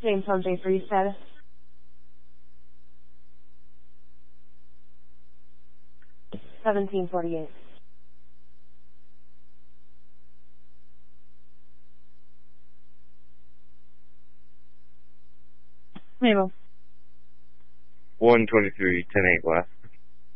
James on J3 status. $17.48. Mabel. 123, 10-8 left.